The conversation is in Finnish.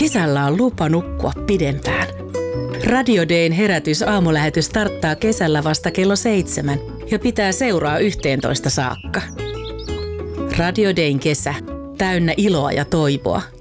Kesällä on lupa nukkua pidempään. Radio Dayn herätys aamulähetys starttaa kesällä vasta kello 7 ja pitää seuraa 11 saakka. Radio Dayn kesä, täynnä iloa ja toivoa.